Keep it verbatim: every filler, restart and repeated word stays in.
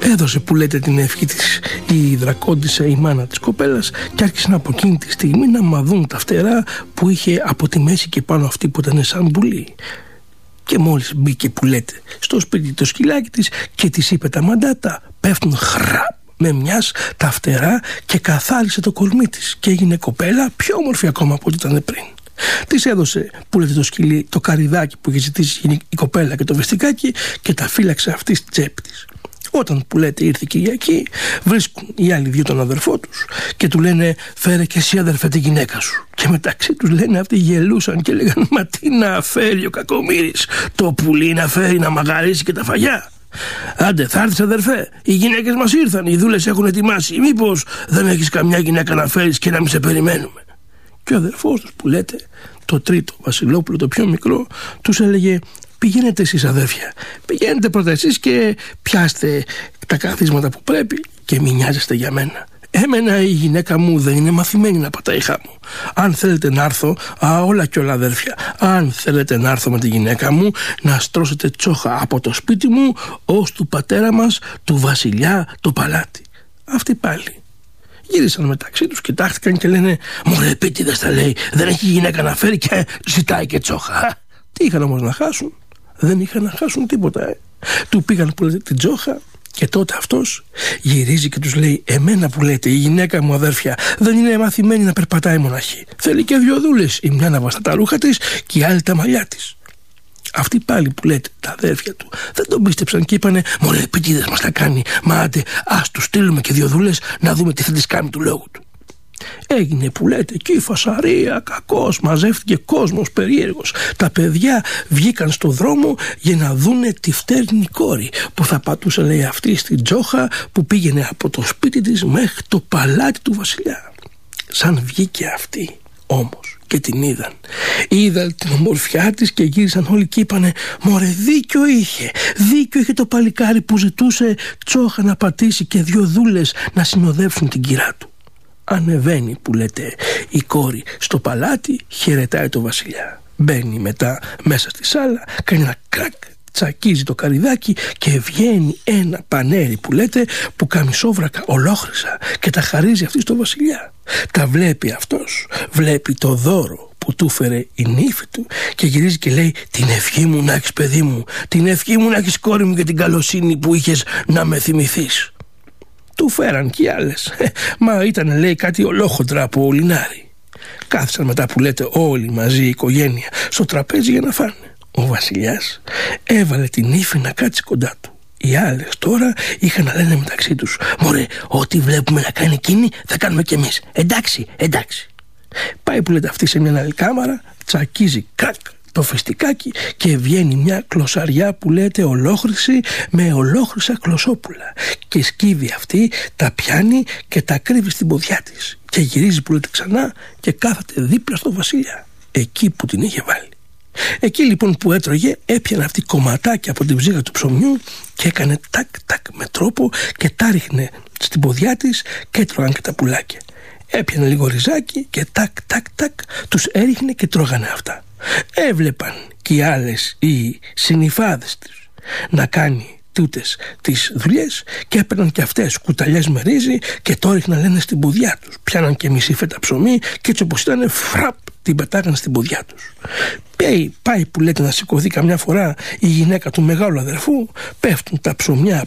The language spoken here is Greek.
Έδωσε που λέτε την ευχή της η δρακόντισσα, η μάνα της κοπέλας, και άρχισαν από εκείνη τη στιγμή να μαδούν τα φτερά που είχε από τη μέση και πάνω αυτή που ήταν σαν πουλί. Και μόλις μπήκε που λέτε στο σπίτι το σκυλάκι της και της είπε τα μαντάτα, πέφτουν χραπ με μιας τα φτερά και καθάρισε το κορμί της και έγινε κοπέλα πιο όμορφη ακόμα από ό,τι ήταν πριν. Της έδωσε που λέτε το σκυλί το καρυδάκι που είχε ζητήσει η κοπέλα και το βεστικάκι και τα φύλαξε αυτή στη τσέπη της. Όταν που λέτε ήρθε η Κυριακή, βρίσκουν οι άλλοι δύο τον αδερφό τους και του λένε φέρε και εσύ αδερφέ τη γυναίκα σου. Και μεταξύ τους λένε αυτοί γελούσαν και λέγανε μα τι να φέρει ο κακομοίρης, το πουλί να φέρει να μαγαρίσει και τα φαγιά. Άντε θα έρθεις αδερφέ, οι γυναίκες μας ήρθαν, οι δούλες έχουν ετοιμάσει, μήπως δεν έχεις καμιά γυναίκα να φέρεις και να μην σε περιμένουμε. Και ο αδερφός τους που λέτε, το τρίτο Βασιλόπουλο, το πιο μικρό, τους έλεγε πηγαίνετε εσείς αδέρφια, πηγαίνετε πρώτα εσείς και πιάστε τα καθίσματα που πρέπει και μην νοιάζεστε για μένα. Έμενα η γυναίκα μου δεν είναι μαθημένη να πατάει χάμου. Αν θέλετε να έρθω, α, όλα κι όλα αδέρφια, αν θέλετε να έρθω με τη γυναίκα μου, να στρώσετε τσόχα από το σπίτι μου ως του πατέρα μας, του βασιλιά, το παλάτι. Αυτοί πάλι γύρισαν μεταξύ τους, κοιτάχτηκαν και λένε μωρέ επίτηδες τα λέει, δεν έχει γυναίκα να φέρει και ζητάει και τσόχα. Τι είχαν όμως να χάσουν? Δεν είχαν να χάσουν τίποτα. ε. Του πήγαν που λέτε την τσόχα και τότε αυτός γυρίζει και τους λέει εμένα που λέτε η γυναίκα μου αδέρφια δεν είναι μαθημένη να περπατάει μοναχή. Θέλει και δυο δούλες, η μια να βαστά τα ρούχα της και η άλλη τα μαλλιά της. Αυτοί πάλι που λέτε τα αδέρφια του δεν τον πίστεψαν και είπανε μωρέ επίτηδες μας τα κάνει, μα άντε ας του στείλουμε και δύο δούλες να δούμε τι θα τις κάνει του λόγου του. Έγινε που λέτε και η φασαρία, κακός, μαζεύτηκε κόσμος περίεργος. Τα παιδιά βγήκαν στο δρόμο για να δούνε τη φτέρνη κόρη που θα πατούσε λέει αυτή στην τζόχα που πήγαινε από το σπίτι της μέχρι το παλάτι του βασιλιά. Σαν βγήκε αυτή όμως και την είδαν, είδαν την ομορφιά της και γύρισαν όλοι και είπανε μωρέ δίκιο είχε, δίκιο είχε το παλικάρι που ζητούσε τσόχα να πατήσει και δύο δούλες να συνοδεύσουν την κυρά του. Ανεβαίνει που λέτε η κόρη στο παλάτι, χαιρετάει το βασιλιά. Μπαίνει μετά μέσα στη σάλα, κάνει ένα κρακ, τσακίζει το καρυδάκι και βγαίνει ένα πανέρι που λέτε που καμισόβρακα ολόχρυσα και τα χαρίζει αυτή στο βασιλιά. Τα βλέπει αυτός, βλέπει το δώρο που του φέρε η νύφη του και γυρίζει και λέει την ευχή μου να έχεις παιδί μου, την ευχή μου να έχεις κόρη μου και την καλοσύνη που είχες να με θυμηθείς. Του φέραν κι οι άλλες, μα ήταν λέει κάτι ολόχοντρα από ο Λινάρι. Κάθισαν μετά που λέτε όλοι μαζί η οικογένεια στο τραπέζι για να φάνε. Ο βασιλιάς έβαλε την ύφη να κάτσει κοντά του. Οι άλλες τώρα είχαν να λένε μεταξύ τους μωρέ ό,τι βλέπουμε να κάνει εκείνη θα κάνουμε κι εμείς, εντάξει, εντάξει. Πάει που λέτε αυτή σε μια άλλη κάμαρα, τσακίζει κρακ το φεστικάκι και βγαίνει μια κλωσαριά που λέτε ολόχρυση με ολόχρυσα κλωσόπουλα και σκύβει αυτή, τα πιάνει και τα κρύβει στην ποδιά της και γυρίζει που λέτε ξανά και κάθεται δίπλα στο βασιλιά εκεί που την είχε βάλει. Εκεί λοιπόν που έτρωγε έπιανε αυτή κομματάκια από την ψύγα του ψωμιού και έκανε τάκ τάκ με τρόπο και τα ρίχνε στην ποδιά της και έτρωγαν και τα πουλάκια. Έπιανε λίγο ριζάκι και τάκ τάκ τάκ τους έριχνε και τρώγανε αυτά. Έβλεπαν και οι άλλες οι συνυφάδες της να κάνει τούτες τις δουλειές και έπαιρναν και αυτές κουταλιές με ρύζι και το έριχναν λένε στην ποδιά τους. Πιάναν και μισή φέτα ψωμί και έτσι όπως ήταν φραπ την πετάγαν στην ποδιά τους. Πάει, πάει που λέτε να σηκωθεί καμιά φορά η γυναίκα του μεγάλου αδερφού, πέφτουν τα ψωμιά